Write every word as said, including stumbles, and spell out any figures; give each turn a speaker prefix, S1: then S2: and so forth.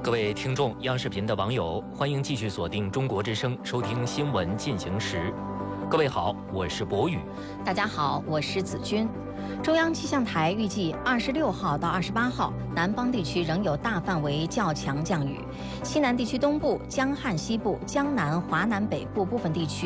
S1: 各位听众、央视频的网友，欢迎继续锁定中国之声，收听新闻进行时。各位好，我是博宇。
S2: 大家好，我是子君。中央气象台预计二十六号到二十八号，南方地区仍有大范围较强降雨，西南地区东部、江汉西部、江南、华南北部部分地区